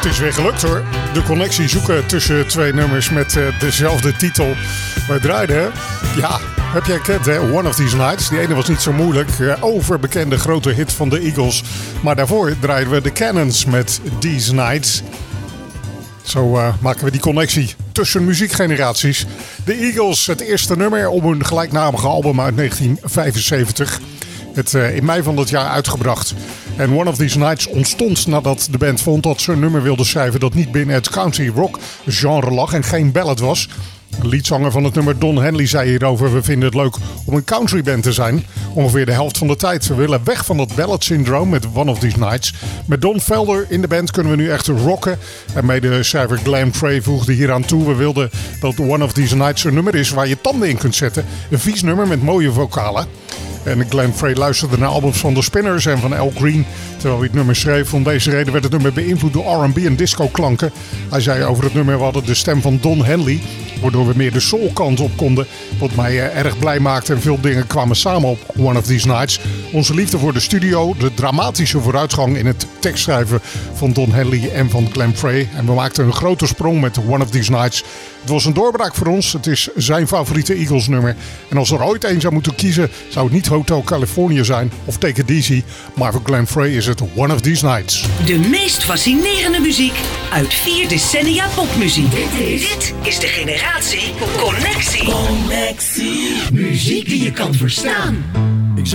Het is weer gelukt hoor. De connectie zoeken tussen twee nummers met dezelfde titel. Wij draaiden, ja, heb jij gekend hè? One of These Nights. Die ene was niet zo moeilijk. Overbekende grote hit van de Eagles. Maar daarvoor draaiden we de Cannons met These Nights. Zo maken we die connectie tussen muziekgeneraties. De Eagles, het eerste nummer op hun gelijknamige album uit 1975. Het in mei van dat jaar uitgebracht. En One of These Nights ontstond nadat de band vond dat ze een nummer wilde schrijven dat niet binnen het country rock genre lag en geen ballad was. De leadzanger van het nummer Don Henley zei hierover: we vinden het leuk om een countryband te zijn. Ongeveer de helft van de tijd. We willen weg van dat ballad syndroom met One of These Nights. Met Don Felder in de band kunnen we nu echt rocken. En medeschrijver Glenn Frey voegde hieraan toe: we wilden dat One of These Nights een nummer is waar je tanden in kunt zetten. Een vies nummer met mooie vocalen. En Glenn Frey luisterde naar albums van The Spinners en van Al Green terwijl hij het nummer schreef. Om deze reden werd het nummer beïnvloed door R&B en disco-klanken. Hij zei over het nummer: we hadden de stem van Don Henley, waardoor we meer de soul-kant op konden. Wat mij erg blij maakte en veel dingen kwamen samen op One of These Nights. Onze liefde voor de studio, de dramatische vooruitgang in het tekstschrijven van Don Henley en van Glenn Frey. En we maakten een grote sprong met One of These Nights. Het was een doorbraak voor ons. Het is zijn favoriete Eagles nummer. En als er ooit één zou moeten kiezen, zou het niet Hotel California zijn of Take It Easy. Maar voor Glenn Frey is het One of These Nights. De meest fascinerende muziek uit 4 decennia popmuziek. Dit is de generatie Connectie. Muziek die je kan verstaan.